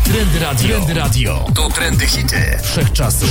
Trendy Radio. Trendy Radio. To trendy hity wszechczasów.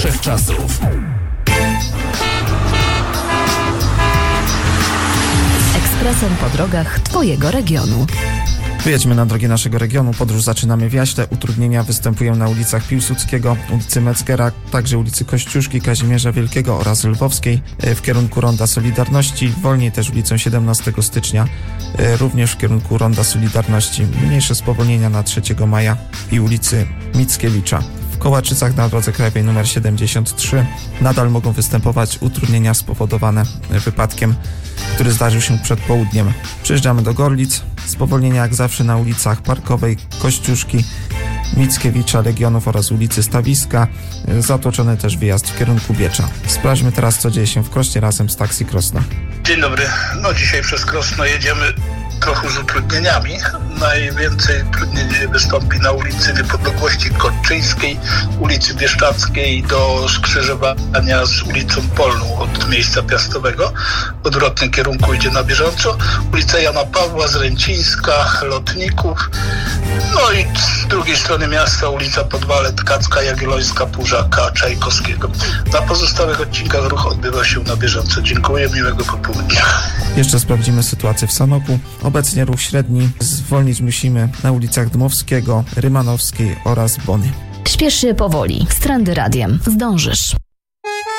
Ekspresem po drogach Twojego regionu. Wyjedźmy na drogi naszego regionu. Podróż zaczynamy w Jaśle. Utrudnienia występują na ulicach Piłsudskiego, ulicy Metzgera, także ulicy Kościuszki, Kazimierza Wielkiego oraz Lwowskiej w kierunku Ronda Solidarności. Wolniej też ulicą 17 stycznia, również w kierunku Ronda Solidarności. Mniejsze spowolnienia na 3 maja i ulicy Mickiewicza. W Kołaczycach na drodze krajowej nr 73 nadal mogą występować utrudnienia spowodowane wypadkiem, który zdarzył się przed południem. Przyjeżdżamy do Gorlic. Spowolnienia jak zawsze na ulicach Parkowej, Kościuszki, Mickiewicza, Legionów oraz ulicy Stawiska. Zatłoczony też wyjazd w kierunku Biecza. Sprawdźmy teraz, co dzieje się w Krośnie razem z Taxi Krosno. Dzień dobry. Dzisiaj przez Krosno jedziemy trochę z utrudnieniami. Najwięcej utrudnień wystąpi na ulicy Niepodległości Korczyńskiej, ulicy Bieszczadzkiej do skrzyżowania z ulicą Polną od miejsca Piastowego. W odwrotnym kierunku idzie na bieżąco. Ulica Jana Pawła, Zręcińska, Lotników. No i z drugiej strony miasta ulica Podwale, Tkacka, Jagiellońska, Półżaka, Czajkowskiego. Na pozostałych odcinkach ruch odbywa się na bieżąco. Dziękuję, miłego popołudnia. Jeszcze sprawdzimy sytuację w Sanoku. Obecnie ruch średni. Zwolnić musimy na ulicach Dmowskiego, Rymanowskiej oraz Bony. Śpiesz się powoli. Z Trendy Radiem zdążysz.